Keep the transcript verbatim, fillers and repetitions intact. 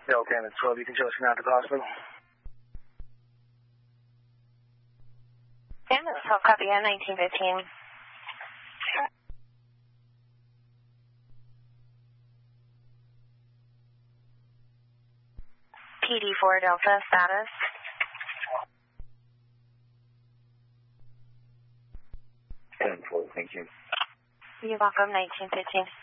Yeah, okay, and it's twelve. You can show us now to the hospital. Yeah, that's twelve, copy, yeah, nineteen fifteen. P D four Delta, status. ten four, thank you. You're welcome, nineteen fifteen.